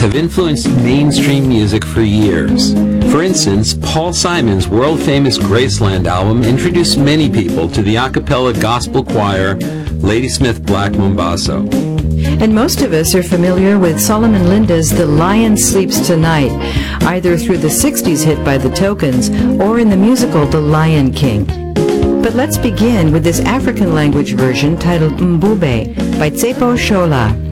have influenced mainstream music for years. For instance, Paul Simon's world-famous Graceland album introduced many people to the a cappella gospel choir Ladysmith Black Mambazo. And most of us are familiar with Solomon Linda's The Lion Sleeps Tonight, either through the 60s hit by The Tokens or in the musical The Lion King. But let's begin with this African language version titled Mbube by Tsepo Shola.